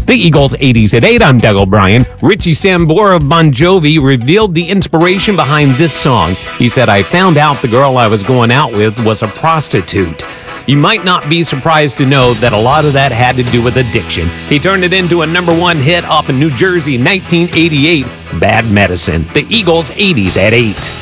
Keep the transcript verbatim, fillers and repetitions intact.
The Eagles eighties at eight, I'm Doug O'Brien. Richie Sambora of Bon Jovi revealed the inspiration behind this song. He said, I found out the girl I was going out with was a prostitute. You might not be surprised to know that a lot of that had to do with addiction. He turned it into a number one hit off in New Jersey in nineteen eighty-eight, Bad Medicine. The Eagles eighties at eight.